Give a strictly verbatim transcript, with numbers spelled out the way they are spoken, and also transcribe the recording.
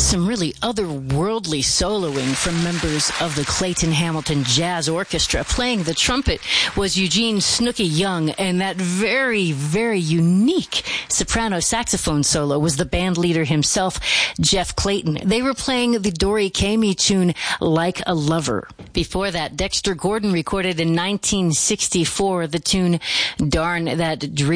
Some really otherworldly soloing from members of the Clayton Hamilton Jazz Orchestra. Playing the trumpet was Eugene Snooky Young, and that very, very unique soprano saxophone solo was the band leader himself, Jeff Clayton. They were playing the Dory Kamey tune, Like a Lover. Before that, Dexter Gordon recorded in nineteen sixty-four the tune Darn That Dream.